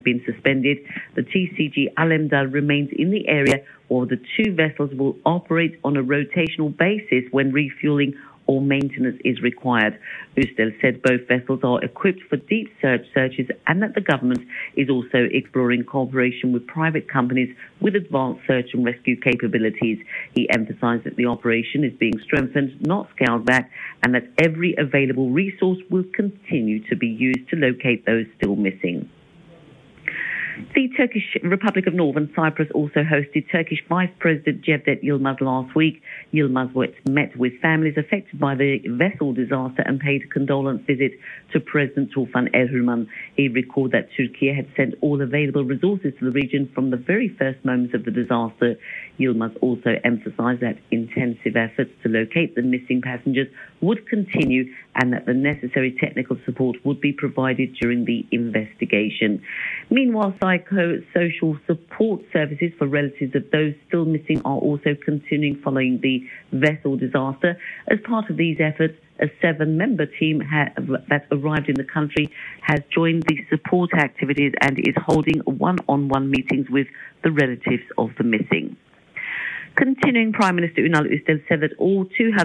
been suspended. The TCG Alemdar remains in the area, while the two vessels will operate on a rotational basis when refueling or maintenance is required. Üstel said both vessels are equipped for deep searches and that the government is also exploring cooperation with private companies with advanced search and rescue capabilities. He emphasized that the operation is being strengthened, not scaled back, and that every available resource will continue to be used to locate those still missing. The Turkish Republic of Northern Cyprus also hosted Turkish Vice President Cevdet Yılmaz last week. Yılmaz met with families affected by the vessel disaster and paid a condolence visit to President Tufan Erhürman. He recalled that Turkey had sent all available resources to the region from the very first moments of the disaster. Yılmaz also emphasized that intensive efforts to locate the missing passengers would continue and that the necessary technical support would be provided during the investigation. Meanwhile, psychosocial support services for relatives of those still missing are also continuing following the vessel disaster. As part of these efforts, a 7-member team that arrived in the country has joined the support activities and is holding one-on-one meetings with the relatives of the missing. Continuing, Prime Minister Ünal Üstel said that all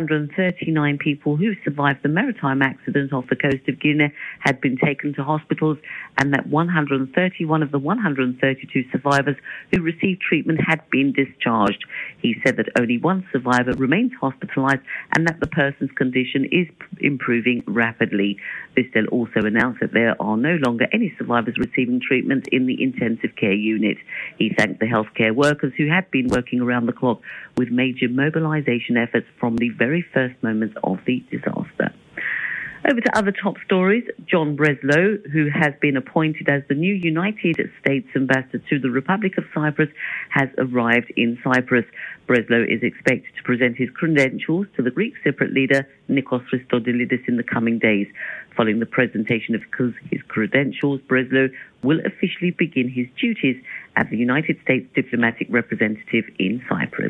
239 people who survived the maritime accident off the coast of Guinea had been taken to hospitals and that 131 of the 132 survivors who received treatment had been discharged. He said that only one survivor remains hospitalized and that the person's condition is improving rapidly. Üstel also announced that there are no longer any survivors receiving treatment in the intensive care unit. He thanked the healthcare workers who had been working around the clock with major mobilization efforts from the very first moments of the disaster. Over to other top stories. John Breslow, who has been appointed as the new United States ambassador to the Republic of Cyprus, has arrived in Cyprus. Breslow is expected to present his credentials to the Greek Cypriot leader Nikos Christodoulidis in the coming days. Following the presentation of his credentials, Breslow will officially begin his duties as the United States diplomatic representative in Cyprus.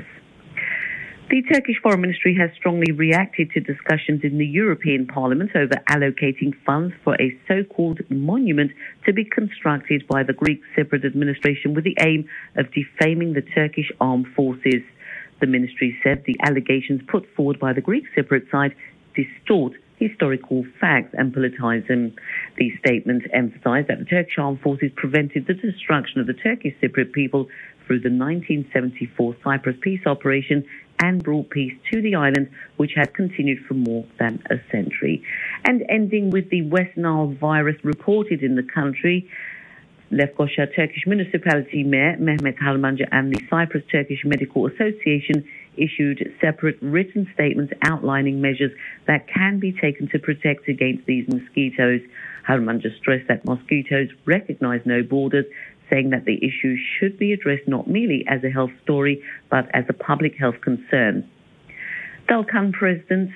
The Turkish Foreign Ministry has strongly reacted to discussions in the European Parliament over allocating funds for a so-called monument to be constructed by the Greek Cypriot administration with the aim of defaming the Turkish armed forces. The ministry said the allegations put forward by the Greek Cypriot side distort historical facts and politize them. The statement emphasized that the Turkish armed forces prevented the destruction of the Turkish Cypriot people through the 1974 Cyprus peace operation and brought peace to the island, which had continued for more than a century. And ending with the West Nile virus reported in the country, Lefkoşa Turkish Municipality Mayor Mehmet Harmancı and the Cyprus Turkish Medical Association issued separate written statements outlining measures that can be taken to protect against these mosquitoes. Harmancı stressed that mosquitoes recognize no borders, saying that the issue should be addressed not merely as a health story, but as a public health concern. Dalkan President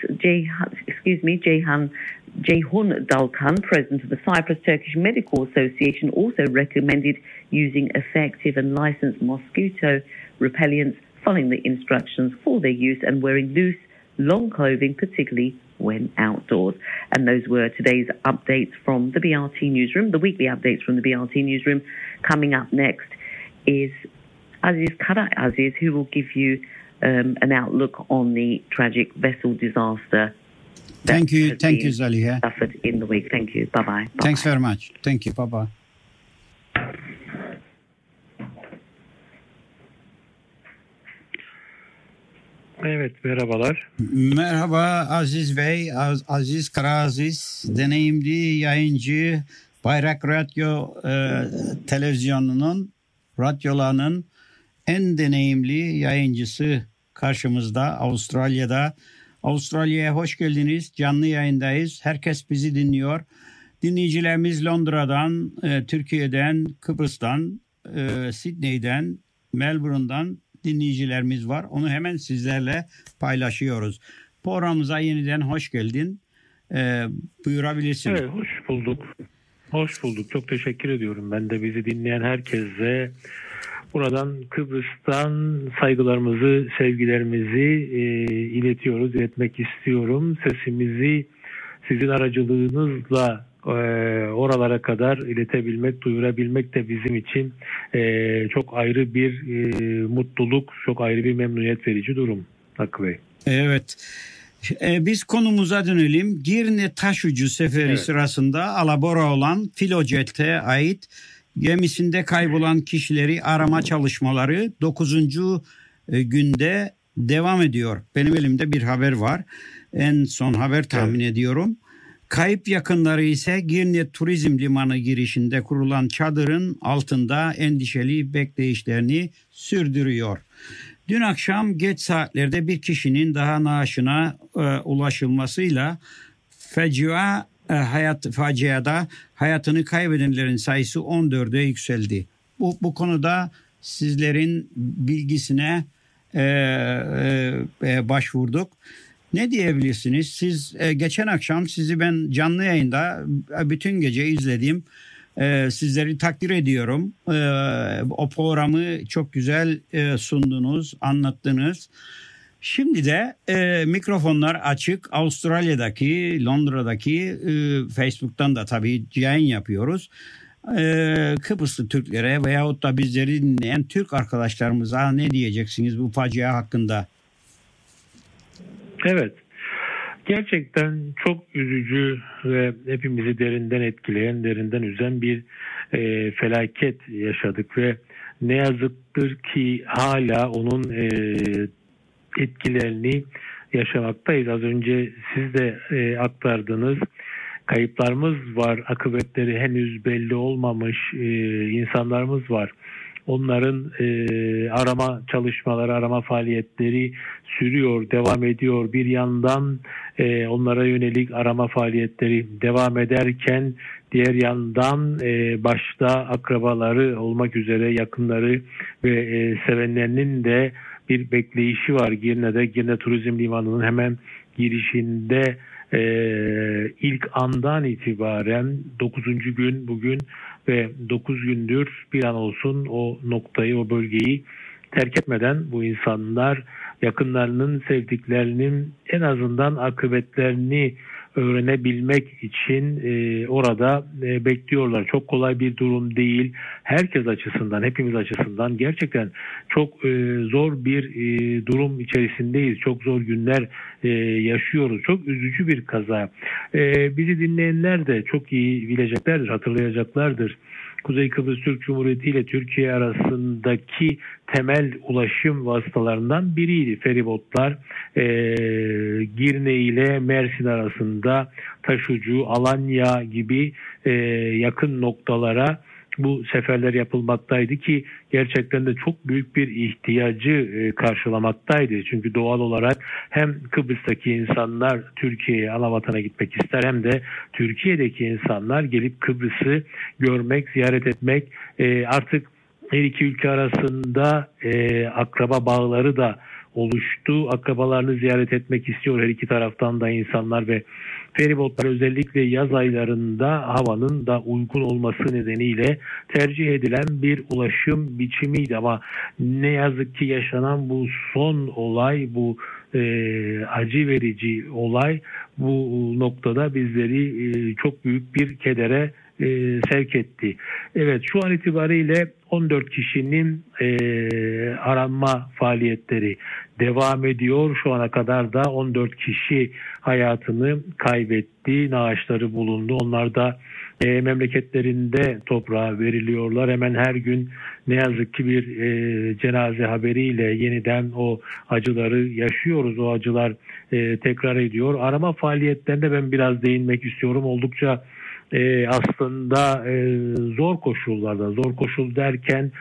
Ceyhun Dalkan, President of the Cyprus Turkish Medical Association, also recommended using effective and licensed mosquito repellents following the instructions for their use and wearing loose, long clothing, particularly when outdoors. And those were today's updates from the BRT Newsroom, the weekly updates from the BRT Newsroom. Coming up next is Aziz Karaziz, who will give you an outlook on the tragic vessel disaster. Thank you, Zaliha. Suffered in the week. Thank you. Bye-bye. Thanks very much. Thank you. Bye-bye. Evet, merhabalar. Merhaba Aziz Bey, Aziz Karaziz, deneyimli yayıncı, Bayrak Radyo radyolarının en deneyimli yayıncısı karşımızda Avustralya'da. Avustralya'ya hoş geldiniz, canlı yayındayız. Herkes bizi dinliyor. Dinleyicilerimiz Londra'dan, Türkiye'den, Kıbrıs'tan, Sydney'den, Melbourne'dan dinleyicilerimiz var. Onu hemen sizlerle paylaşıyoruz. Programımıza yeniden hoş geldin. Buyurabilirsin. Evet, hoş bulduk. Hoş bulduk. Çok teşekkür ediyorum. Ben de bizi dinleyen herkese buradan Kıbrıs'tan saygılarımızı, sevgilerimizi iletmek istiyorum. Sesimizi sizin aracılığınızla oralara kadar iletebilmek, duyurabilmek de bizim için çok ayrı bir mutluluk, çok ayrı bir memnuniyet verici durum Hakkı Bey. Evet. Biz konumuza dönelim. Girne Taşucu seferi sırasında alabora olan Filojet'e ait gemisinde kaybolan kişileri arama çalışmaları 9. günde devam ediyor. Benim elimde bir haber var. En son haber tahmin ediyorum. Kayıp yakınları ise Girne Turizm Limanı girişinde kurulan çadırın altında endişeli bekleyişlerini sürdürüyor. Dün akşam geç saatlerde bir kişinin daha naaşına ulaşılmasıyla faciada hayatını kaybedenlerin sayısı 14'e yükseldi. Bu konuda sizlerin bilgisine başvurduk. Ne diyebilirsiniz? Siz geçen akşam sizi ben canlı yayında bütün gece izledim. Sizleri takdir ediyorum. O programı çok güzel sundunuz, anlattınız. Şimdi de mikrofonlar açık. Avustralya'daki, Londra'daki Facebook'tan da tabii yayın yapıyoruz. Kıbrıslı Türklere veyahut da bizleri dinleyen Türk arkadaşlarımıza ne diyeceksiniz bu facia hakkında? Evet. Gerçekten çok üzücü ve hepimizi derinden etkileyen, derinden üzen bir felaket yaşadık ve ne yazıktır ki hala onun etkilerini yaşamaktayız. Az önce siz de aktardınız. Kayıplarımız var, akıbetleri henüz belli olmamış insanlarımız var. Onların arama çalışmaları, arama faaliyetleri sürüyor, devam ediyor. Bir yandan onlara yönelik arama faaliyetleri devam ederken diğer yandan başta akrabaları olmak üzere yakınları ve sevenlerinin de bir bekleyişi var. Girne Turizm Limanı'nın hemen girişinde ilk andan itibaren 9. gün bugün ve 9 gündür bir an olsun o noktayı, o bölgeyi terk etmeden bu insanlar yakınlarının, sevdiklerinin en azından akıbetlerini öğrenebilmek için orada bekliyorlar. Çok kolay bir durum değil. Herkes açısından, hepimiz açısından gerçekten çok zor bir durum içerisindeyiz. Çok zor günler yaşıyoruz. Çok üzücü bir kaza. Bizi dinleyenler de çok iyi bileceklerdir, hatırlayacaklardır. Kuzey Kıbrıs Türk Cumhuriyeti ile Türkiye arasındaki temel ulaşım vasıtalarından biriydi feribotlar. Girne ile Mersin arasında Taşucu, Alanya gibi yakın noktalara bu seferler yapılmaktaydı ki gerçekten de çok büyük bir ihtiyacı karşılamaktaydı. Çünkü doğal olarak hem Kıbrıs'taki insanlar Türkiye'ye, anavatana gitmek ister hem de Türkiye'deki insanlar gelip Kıbrıs'ı görmek, ziyaret etmek, artık her iki ülke arasında akraba bağları da oluştu. Akrabalarını ziyaret etmek istiyor her iki taraftan da insanlar ve feribotlar özellikle yaz aylarında havanın da uygun olması nedeniyle tercih edilen bir ulaşım biçimiydi. Ama ne yazık ki yaşanan bu son olay, bu acı verici olay bu noktada bizleri çok büyük bir kedere sevk etti. Evet, şu an itibariyle 14 kişinin aranma faaliyetleri devam ediyor. Şu ana kadar da 14 kişi hayatını kaybetti. Naaşları bulundu. Onlar da memleketlerinde toprağa veriliyorlar. Hemen her gün ne yazık ki bir cenaze haberiyle yeniden o acıları yaşıyoruz. O acılar tekrar ediyor. Arama faaliyetlerine ben biraz değinmek istiyorum. Oldukça aslında zor koşullarda, zor koşul derken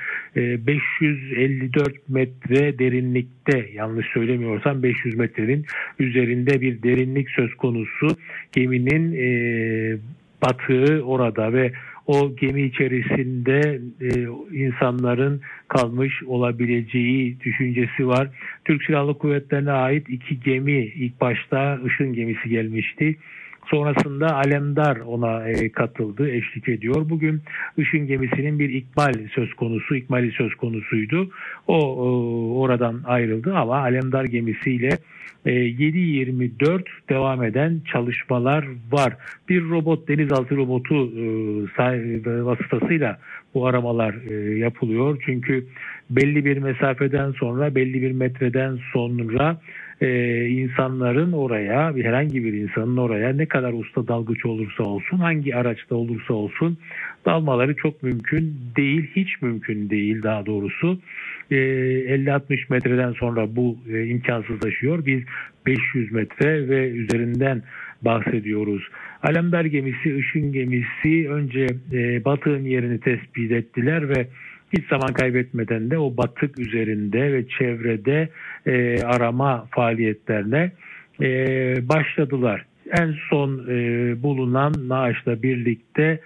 554 metre derinlikte, yanlış söylemiyorsam 500 metrenin üzerinde bir derinlik söz konusu. Geminin batığı orada ve o gemi içerisinde insanların kalmış olabileceği düşüncesi var. Türk Silahlı Kuvvetleri'ne ait 2 gemi, ilk başta Işın gemisi gelmişti. Sonrasında Alemdar ona katıldı, eşlik ediyor. Bugün Işın gemisinin bir ikmali söz konusuydu. O oradan ayrıldı ama Alemdar gemisiyle 7/24 devam eden çalışmalar var. Bir robot, denizaltı robotu vasıtasıyla bu aramalar yapılıyor. Çünkü belli bir mesafeden sonra, belli bir metreden sonra insanların oraya, herhangi bir insanın oraya ne kadar usta dalgıç olursa olsun, hangi araçta olursa olsun dalmaları çok mümkün değil, hiç mümkün değil daha doğrusu. 50-60 metreden sonra bu imkansızlaşıyor. Biz 500 metre ve üzerinden bahsediyoruz. Alemdar gemisi, Işın gemisi önce batığın yerini tespit ettiler ve hiç zaman kaybetmeden de o batık üzerinde ve çevrede arama faaliyetlerine başladılar. En son bulunan naaşla birlikte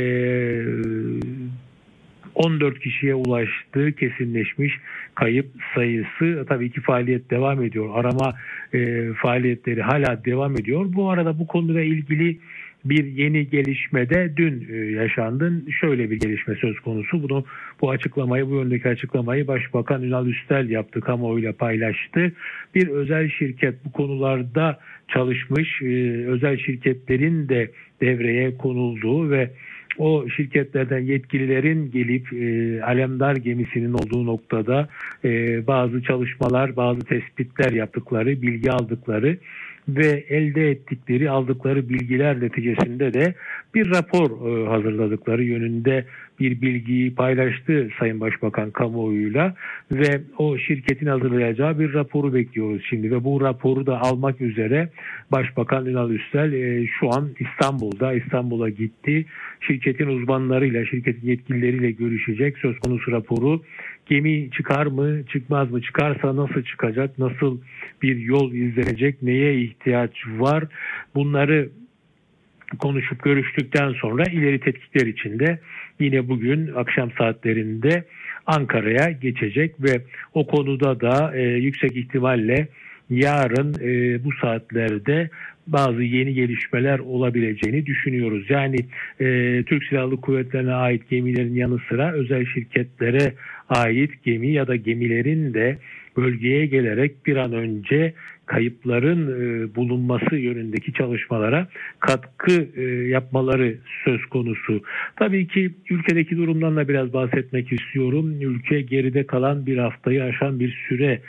14 kişiye ulaştığı kesinleşmiş kayıp sayısı. Tabii ki faaliyet devam ediyor. Arama faaliyetleri hala devam ediyor. Bu arada bu konuyla ilgili bir yeni gelişme de dün yaşandı. Şöyle bir gelişme söz konusu. Bu yöndeki açıklamayı Başbakan Ünal Üstel yaptı, kamuoyuyla paylaştı. Bir özel şirket bu konularda çalışmış, özel şirketlerin de devreye konulduğu ve o şirketlerden yetkililerin gelip Alemdar gemisinin olduğu noktada bazı çalışmalar, bazı tespitler yaptıkları, bilgi aldıkları ve elde ettikleri, aldıkları bilgiler neticesinde de bir rapor hazırladıkları yönünde bir bilgiyi paylaştı Sayın Başbakan kamuoyuyla ve o şirketin hazırlayacağı bir raporu bekliyoruz şimdi ve bu raporu da almak üzere Başbakan Ünal Üstel şu an İstanbul'a gitti. Şirketin uzmanlarıyla, şirketin yetkilileriyle görüşecek. Söz konusu raporu, gemi çıkar mı, çıkmaz mı, çıkarsa nasıl çıkacak, nasıl bir yol izlenecek, neye ihtiyaç var, bunları konuşup görüştükten sonra ileri tetkikler için de yine bugün akşam saatlerinde Ankara'ya geçecek ve o konuda da yüksek ihtimalle yarın bu saatlerde bazı yeni gelişmeler olabileceğini düşünüyoruz. Yani Türk Silahlı Kuvvetleri'ne ait gemilerin yanı sıra özel şirketlere ait gemi ya da gemilerin de bölgeye gelerek bir an önce kayıpların bulunması yönündeki çalışmalara katkı yapmaları söz konusu. Tabii ki ülkedeki durumdan da biraz bahsetmek istiyorum. Ülke geride kalan bir haftayı aşan bir süre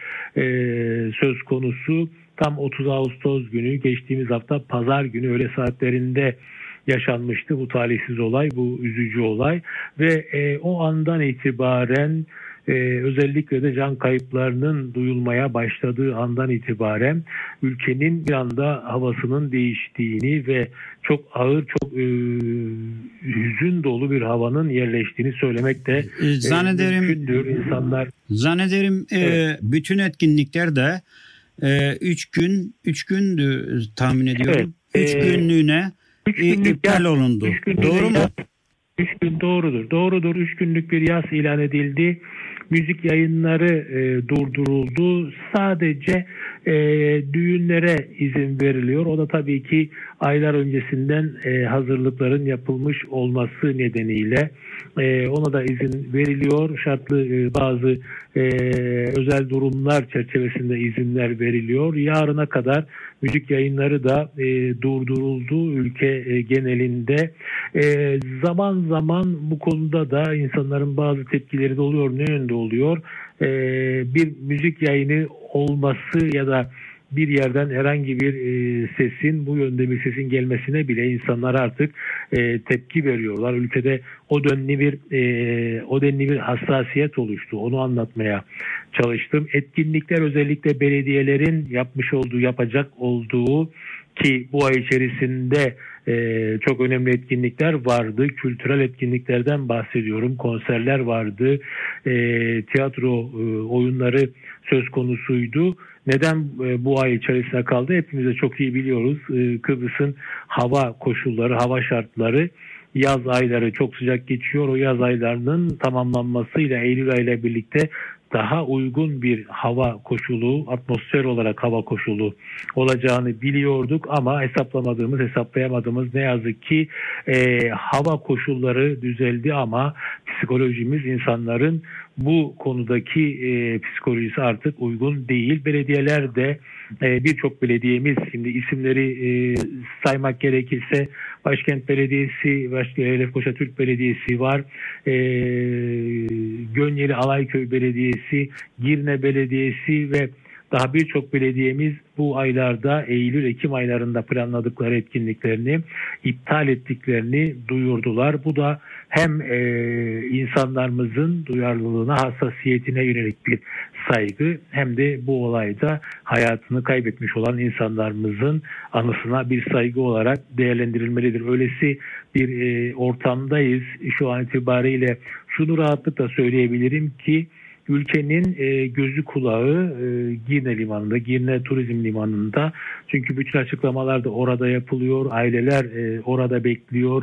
söz konusu. Tam 30 Ağustos günü, geçtiğimiz hafta pazar günü öğle saatlerinde yaşanmıştı bu talihsiz olay, bu üzücü olay ve o andan itibaren özellikle de can kayıplarının duyulmaya başladığı andan itibaren ülkenin bir anda havasının değiştiğini ve çok ağır, çok hüzün dolu bir havanın yerleştiğini söylemek de mümkündür. Zannederim evet. Bütün etkinlikler de 3 gündü tahmin ediyorum. 3 günlüğüne iptal olundu. Doğru mu? 3 gün doğrudur. 3 günlük bir yas ilan edildi. Müzik yayınları durduruldu. Sadece düğünlere izin veriliyor. O da tabii ki aylar öncesinden hazırlıkların yapılmış olması nedeniyle ona da izin veriliyor. Şartlı bazı özel durumlar çerçevesinde izinler veriliyor. Yarına kadar müzik yayınları da durduruldu ülke genelinde. Zaman zaman bu konuda da insanların bazı tepkileri de oluyor. Ne yönde oluyor? Bir müzik yayını olması ya da bir yerden herhangi bir sesin, bu yönde bir sesin gelmesine bile insanlar artık tepki veriyorlar. Ülkede o denli bir hassasiyet oluştu. Onu anlatmaya çalıştım. Etkinlikler özellikle belediyelerin yapacak olduğu ki bu ay içerisinde çok önemli etkinlikler vardı. Kültürel etkinliklerden bahsediyorum. Konserler vardı. Tiyatro oyunları söz konusuydu. Neden bu ay içerisinde kaldı? Hepimiz de çok iyi biliyoruz. Kıbrıs'ın hava koşulları, hava şartları, yaz ayları çok sıcak geçiyor. O yaz aylarının tamamlanmasıyla Eylül ayıyla birlikte daha uygun bir hava koşulu, atmosfer olarak hava koşulu olacağını biliyorduk ama hesaplayamadığımız ne yazık ki hava koşulları düzeldi ama psikolojimiz, insanların bu konudaki psikolojisi artık uygun değil. Belediyeler de birçok belediyemiz, şimdi isimleri saymak gerekirse Başkent Belediyesi, Lefkoşa Türk Belediyesi var, Gönyeli Alayköy Belediyesi, Girne Belediyesi ve daha birçok belediyemiz bu aylarda, Eylül-Ekim aylarında planladıkları etkinliklerini iptal ettiklerini duyurdular. Bu da hem insanlarımızın duyarlılığına, hassasiyetine yönelik bir saygı, hem de bu olayda hayatını kaybetmiş olan insanlarımızın anısına bir saygı olarak değerlendirilmelidir. Öylesi bir ortamdayız. Şu an itibariyle şunu rahatlıkla söyleyebilirim ki ülkenin gözü kulağı Girne Limanı'nda, Girne Turizm Limanı'nda. Çünkü bütün açıklamalar da orada yapılıyor. Aileler orada bekliyor.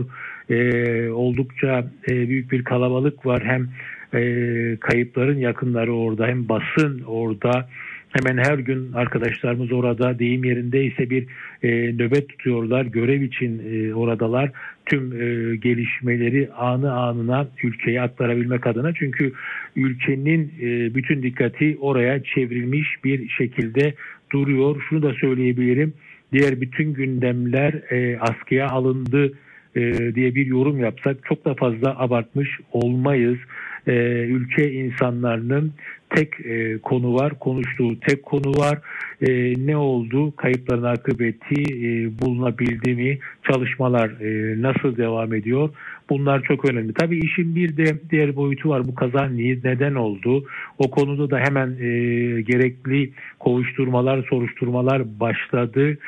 Oldukça büyük bir kalabalık var. Hem kayıpların yakınları orada, hem basın orada. Hemen her gün arkadaşlarımız orada, deyim yerindeyse bir nöbet tutuyorlar. Görev için oradalar. Tüm gelişmeleri anı anına ülkeye aktarabilmek adına. Çünkü ülkenin bütün dikkati oraya çevrilmiş bir şekilde duruyor. Şunu da söyleyebilirim. Diğer bütün gündemler askıya alındı diye bir yorum yapsak çok da fazla abartmış olmayız. Ülke insanlarının tek konu var, konuştuğu tek konu var. Ne oldu? Kayıpların akıbeti bulunabildi mi? Çalışmalar nasıl devam ediyor? Bunlar çok önemli. Tabii işin bir de diğer boyutu var. Bu kaza neden oldu? O konuda da hemen gerekli kovuşturmalar, soruşturmalar başladı.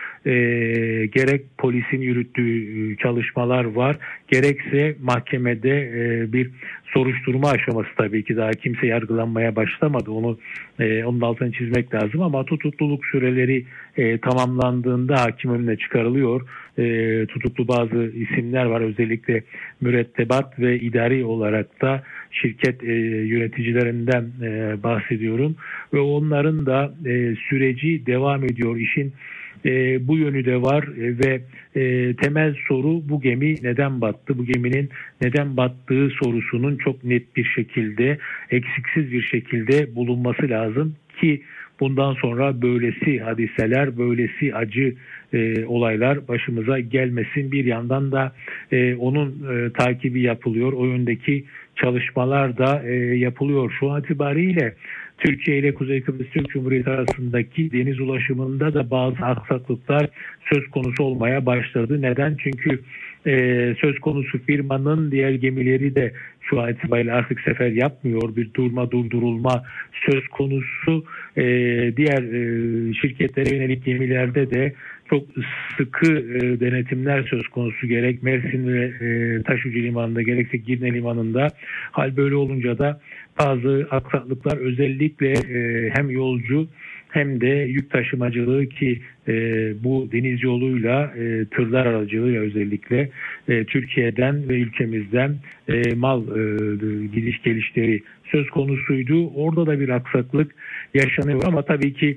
Gerek polisin yürüttüğü çalışmalar var, gerekse mahkemede bir soruşturma aşaması, tabii ki daha kimse yargılanmaya başlamadı. Onun altını çizmek lazım ama tutukluluk süreleri tamamlandığında hakim önüne çıkarılıyor. Tutuklu bazı isimler var, özellikle mürettebat ve idari olarak da şirket yöneticilerinden bahsediyorum ve onların da süreci devam ediyor. İşin bu yönü de var ve temel soru, bu gemi neden battı? Bu geminin neden battığı sorusunun çok net bir şekilde, eksiksiz bir şekilde bulunması lazım ki bundan sonra böylesi hadiseler, böylesi acı olaylar başımıza gelmesin. Bir yandan da onun takibi yapılıyor. O yöndeki çalışmalar da yapılıyor. Şu an itibariyle Türkiye ile Kuzey Kıbrıs Türk Cumhuriyeti arasındaki deniz ulaşımında da bazı aksaklıklar söz konusu olmaya başladı. Neden? Çünkü söz konusu firmanın diğer gemileri de şu an itibariyle artık sefer yapmıyor. Bir durdurulma söz konusu. Diğer şirketlere yönelik gemilerde de çok sıkı denetimler söz konusu, gerek Mersin ve Taşucu Limanı'nda gerekse Girne Limanı'nda. Hal böyle olunca da bazı aksaklıklar, özellikle hem yolcu hem de yük taşımacılığı ki bu deniz yoluyla tırlar aracılığıyla özellikle Türkiye'den ve ülkemizden mal gidiş gelişleri söz konusuydu. Orada da bir aksaklık yaşanıyor ama tabii ki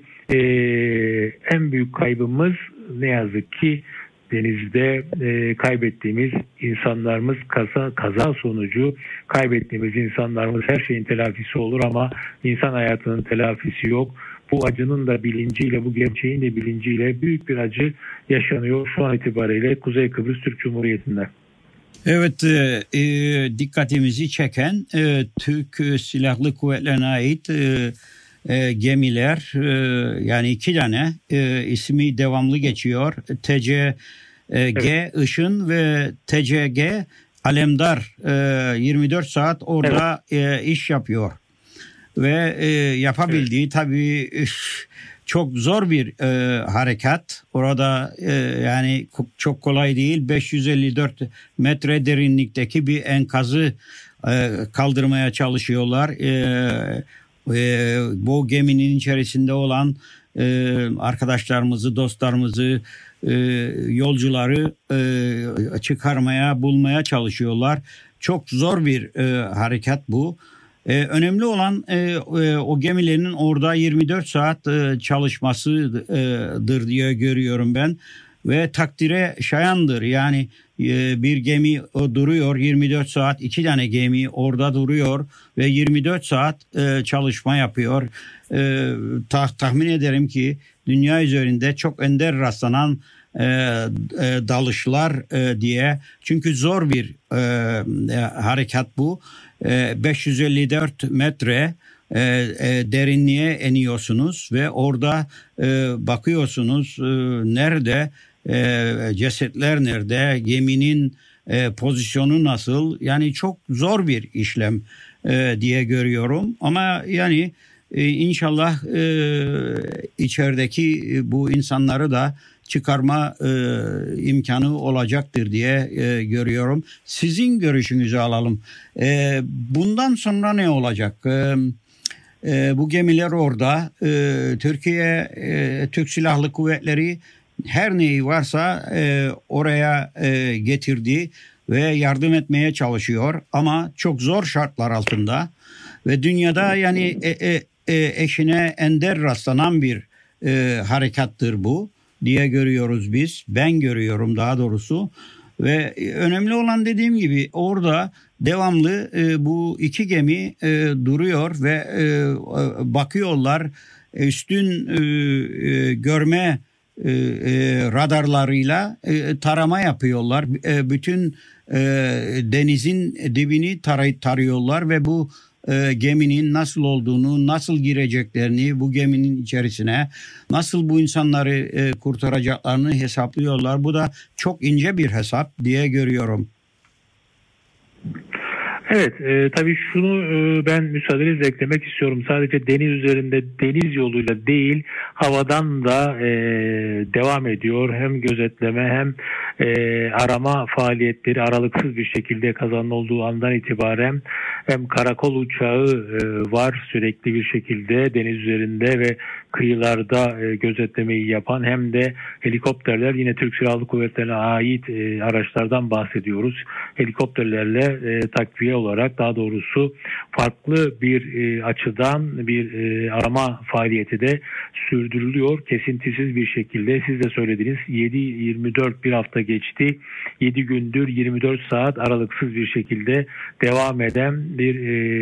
en büyük kaybımız ne yazık ki denizde kaybettiğimiz insanlarımız, kaza sonucu kaybettiğimiz insanlarımız. Her şeyin telafisi olur ama insan hayatının telafisi yok. Bu acının da bilinciyle, bu gerçeğin de bilinciyle büyük bir acı yaşanıyor şu an itibariyle Kuzey Kıbrıs Türk Cumhuriyeti'nde. Evet, dikkatimizi çeken Türk Silahlı Kuvvetleri'ne ait gemiler, yani 2 tane ismi devamlı geçiyor. TCG evet. Işın ve TCG Alemdar 24 saat orada evet. İş yapıyor. Ve yapabildiği evet. Tabii çok zor bir harekat. Orada yani çok kolay değil. 554 metre derinlikteki bir enkazı kaldırmaya çalışıyorlar. Bu geminin içerisinde olan arkadaşlarımızı, dostlarımızı, yolcuları çıkarmaya, bulmaya çalışıyorlar. Çok zor bir harekat bu. Önemli olan o gemilerin orada 24 saat çalışmasıdır diye görüyorum ben. Ve takdire şayandır. Yani bir gemi duruyor 24 saat, 2 tane gemi orada duruyor ve 24 saat çalışma yapıyor. Tahmin ederim ki dünya üzerinde çok ender rastlanan dalışlar diye. Çünkü zor bir harekat bu. 554 metre derinliğe iniyorsunuz ve orada bakıyorsunuz nerede cesetler nerede, geminin pozisyonu nasıl, yani çok zor bir işlem diye görüyorum ama yani inşallah içerideki bu insanları da çıkarma imkanı olacaktır diye görüyorum. Sizin görüşünüzü alalım. Bundan sonra ne olacak? Bu gemiler orada. Türkiye Türk Silahlı Kuvvetleri her neyi varsa oraya getirdi ve yardım etmeye çalışıyor ama çok zor şartlar altında ve dünyada yani eşine ender rastlanan bir harekattır bu diye görüyoruz biz. Ben görüyorum daha doğrusu ve önemli olan dediğim gibi orada devamlı bu iki gemi duruyor ve bakıyorlar üstün görme radarlarıyla tarama yapıyorlar. Bütün denizin dibini tarıyorlar ve bu geminin nasıl olduğunu, nasıl gireceklerini, bu geminin içerisine nasıl bu insanları kurtaracaklarını hesaplıyorlar. Bu da çok ince bir hesap diye görüyorum. Evet, tabii şunu ben müsaadenizle eklemek istiyorum. Sadece deniz üzerinde deniz yoluyla değil, havadan da devam ediyor. Hem gözetleme hem arama faaliyetleri aralıksız bir şekilde kazanıldığı andan itibaren hem karakol uçağı var sürekli bir şekilde deniz üzerinde ve kıyılarda gözetlemeyi yapan hem de helikopterler, yine Türk Silahlı Kuvvetleri'ne ait araçlardan bahsediyoruz. Helikopterlerle takviye olarak, daha doğrusu farklı bir açıdan bir arama faaliyeti de sürdürülüyor. Kesintisiz bir şekilde, siz de söylediniz, 7-24 bir hafta geçti. 7 gündür 24 saat aralıksız bir şekilde devam eden bir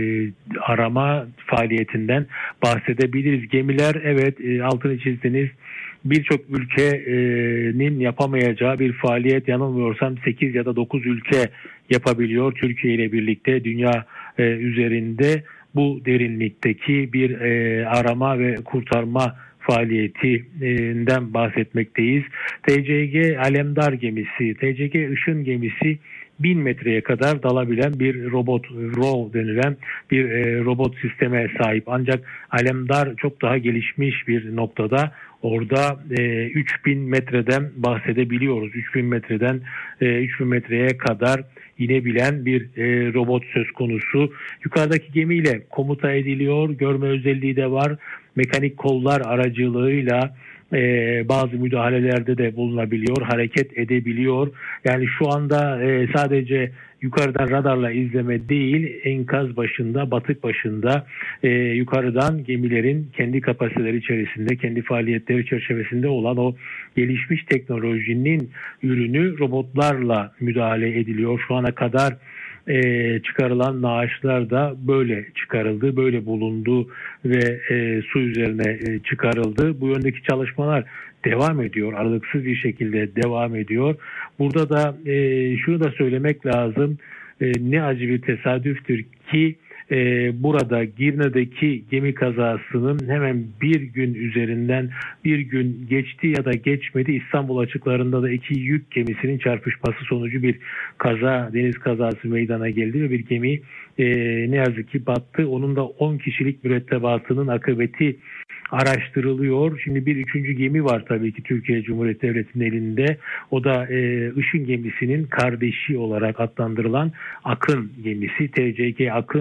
arama faaliyetinden bahsedebiliriz. Gemiler, evet, altını çizdiniz, birçok ülkenin yapamayacağı bir faaliyet, yanılmıyorsam 8 ya da 9 ülke yapabiliyor. Türkiye ile birlikte dünya üzerinde bu derinlikteki bir arama ve kurtarma faaliyetinden bahsetmekteyiz. TCG Alemdar gemisi, TCG Işın gemisi 1000 metreye kadar dalabilen bir robot, ROV denilen bir robot sisteme sahip. Ancak Alemdar çok daha gelişmiş bir noktada. Orada 3000 metreden bahsedebiliyoruz. 3000 metreye kadar inebilen bir robot söz konusu. Yukarıdaki gemiyle komuta ediliyor. Görme özelliği de var. Mekanik kollar aracılığıyla bazı müdahalelerde de bulunabiliyor, hareket edebiliyor. Yani şu anda sadece yukarıdan radarla izleme değil, enkaz başında, batık başında yukarıdan gemilerin kendi kapasiteleri içerisinde, kendi faaliyetleri çerçevesinde olan o gelişmiş teknolojinin ürünü robotlarla müdahale ediliyor. Şu ana kadar çıkarılan naaşlar da böyle çıkarıldı, böyle bulundu ve su üzerine çıkarıldı. Bu yöndeki çalışmalar devam ediyor, aralıksız bir şekilde devam ediyor. Burada da şunu da söylemek lazım, ne acı bir tesadüftür ki burada Girne'deki gemi kazasının hemen bir gün üzerinden bir gün geçti ya da geçmedi. İstanbul açıklarında da iki yük gemisinin çarpışması sonucu bir kaza, deniz kazası meydana geldi ve bir gemi ne yazık ki battı. Onun da 10 kişilik mürettebatının akıbeti araştırılıyor. Şimdi bir üçüncü gemi var tabii ki Türkiye Cumhuriyeti Devleti'nin elinde. O da Işın gemisinin kardeşi olarak adlandırılan Akın gemisi. TCG Akın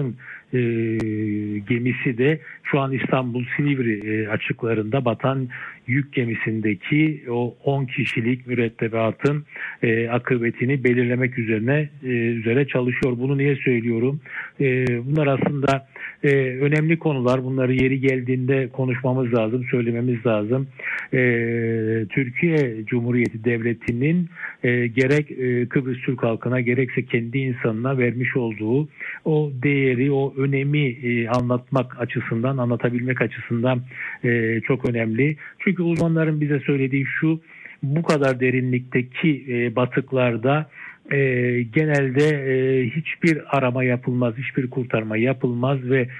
gemisi de şu an İstanbul Silivri açıklarında batan yük gemisindeki o 10 kişilik mürettebatın akıbetini belirlemek üzere çalışıyor. Bunu niye söylüyorum? Bunlar aslında önemli konular. Bunları yeri geldiğinde konuşmamız lazım, söylememiz lazım. Türkiye Cumhuriyeti Devleti'nin gerek Kıbrıs Türk halkına gerekse kendi insanına vermiş olduğu o değeri, o önemi anlatabilmek açısından çok önemli. Çünkü uzmanların bize söylediği şu, bu kadar derinlikteki batıklarda genelde hiçbir arama yapılmaz, hiçbir kurtarma yapılmaz ve